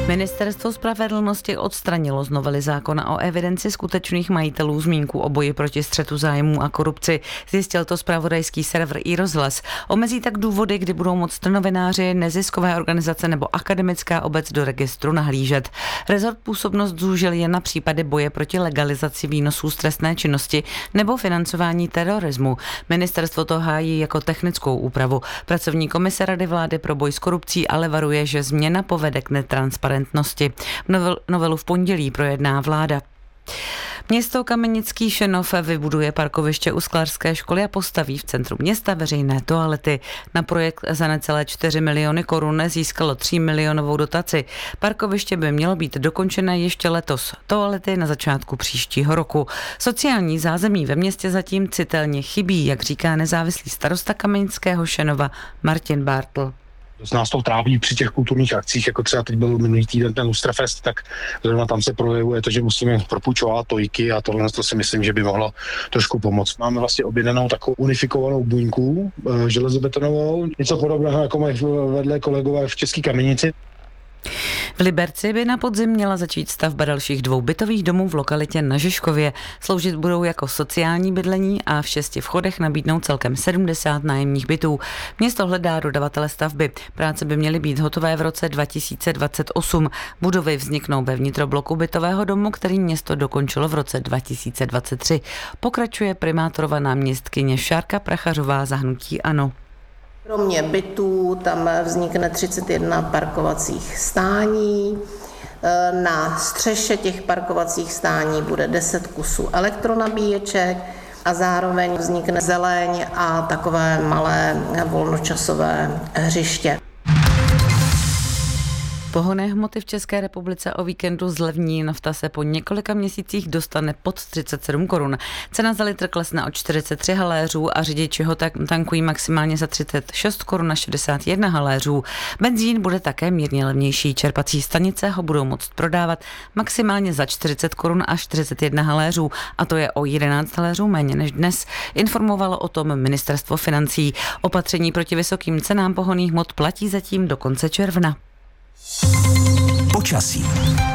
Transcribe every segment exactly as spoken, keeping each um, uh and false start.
Ministerstvo spravedlnosti odstranilo z novely zákona o evidenci skutečných majitelů zmínku o boji proti střetu zájmů a korupci. Zjistil to zpravodajský server iRozhlas. Omezí tak důvody, kdy budou moct novináři, neziskové organizace nebo akademická obec do registru nahlížet. Rezort působnost zúžil jen na případy boje proti legalizaci výnosů z trestné činnosti nebo financování terorismu. Ministerstvo to hájí jako technickou úpravu. Pracovní komise Rady vlády pro boj s korupcí ale varuje, že změna povede k netransparentnosti. Novel, novelu v pondělí projedná vláda. Město Kamenický Šenov vybuduje parkoviště u Sklarské školy a postaví v centru města veřejné toalety. Na projekt za necelé čtyři miliony korun získalo tří milionovou dotaci. Parkoviště by mělo být dokončené ještě letos, toalety na začátku příštího roku. Sociální zázemí ve městě zatím citelně chybí, jak říká nezávislý starosta Kamenického Šenova Martin Bartl. Z nás to tráví při těch kulturních akcích, jako třeba teď byl minulý týden ten Lustrafest, tak zrovna tam se projevuje to, že musíme propůjčovat tojky a tohle to si myslím, že by mohlo trošku pomoct. Máme vlastně objednanou takovou unifikovanou buňku e, železobetonovou, něco podobného, jako mají vedle kolegové v České Kamenici. V Liberci by na podzim měla začít stavba dalších dvou bytových domů v lokalitě na Žižkově. Sloužit budou jako sociální bydlení a v šesti vchodech nabídnou celkem sedmdesát nájemních bytů. Město hledá dodavatele stavby. Práce by měly být hotové v roce dva tisíce dvacet osm. Budovy vzniknou ve vnitrobloku bytového domu, který město dokončilo v roce dva tisíce dvacet tři. Pokračuje primátorova náměstkyně Šárka Prachařová za hnutí ANO. Kromě bytů tam vznikne třicet jedna parkovacích stání. Na střeše těch parkovacích stání bude deset kusů elektronabíječek a zároveň vznikne zeleň a takové malé volnočasové hřiště. Pohonné hmoty v České republice o víkendu zlevní. Nafta se po několika měsících dostane pod třicet sedm korun. Cena za litr klesne o čtyřicet tři haléřů a řidiči ho tak tankují maximálně za třicet šest korun a šedesát jedna haléřů. Benzín bude také mírně levnější. Čerpací stanice ho budou moct prodávat maximálně za čtyřicet korun a čtyřicet jedna haléřů, a to je o jedenáct haléřů méně než dnes. Informovalo o tom Ministerstvo financí. Opatření proti vysokým cenám pohonných hmot platí zatím do konce června. Počasí.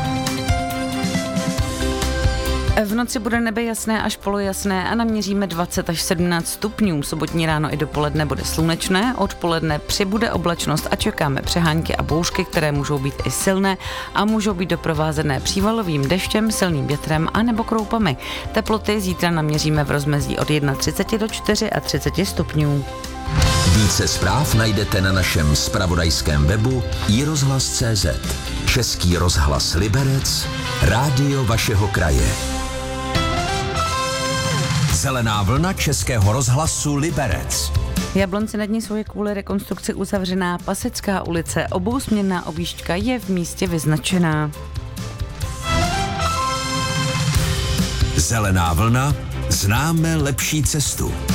V noci bude nebe jasné až polojasné a naměříme dvacet až sedmnáct stupňů. Sobotní ráno i dopoledne bude slunečné, odpoledne přibude oblačnost a čekáme přehánky a bouřky, které můžou být i silné a můžou být doprovázené přívalovým deštěm, silným větrem a nebo kroupami. Teploty zítra naměříme v rozmezí od třicet jedna do třicet čtyři stupňů. Více zpráv najdete na našem zpravodajském webu i rozhlas tečka cé zet. Český rozhlas Liberec, rádio vašeho kraje. Zelená vlna Českého rozhlasu Liberec. Jablonci nad ní svoje kvůli rekonstrukci uzavřená Pasecká ulice. Obousměrná objížďka je v místě vyznačená. Zelená vlna, známe lepší cestu.